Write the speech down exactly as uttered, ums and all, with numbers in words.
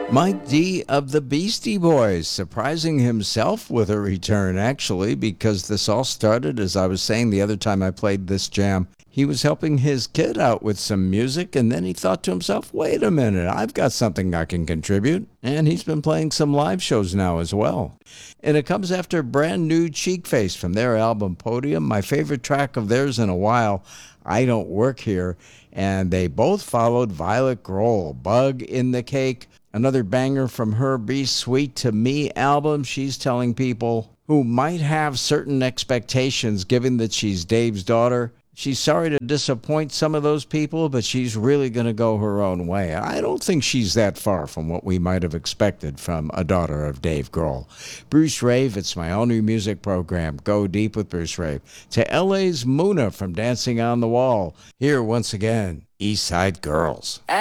Mike D of the Beastie Boys, surprising himself with a return, actually, because this all started, as I was saying the other time I played this jam. He was helping his kid out with some music, and then he thought to himself, wait a minute, I've got something I can contribute. And he's been playing some live shows now as well. And it comes after brand new Cheekface from their album Podium, my favorite track of theirs in a while, I Don't Work Here. And they both followed Violet Grohl, Bug in the Cake. Another banger from her Be Sweet to Me album. She's telling people who might have certain expectations, given that she's Dave's daughter, she's sorry to disappoint some of those people, but she's really going to go her own way. I don't think she's that far from what we might have expected from a daughter of Dave Grohl. Bruce Rave, it's my all-new music program, Go Deep with Bruce Rave. To L A's Muna from Dancing on the Wall. Here once again, East Side Girls.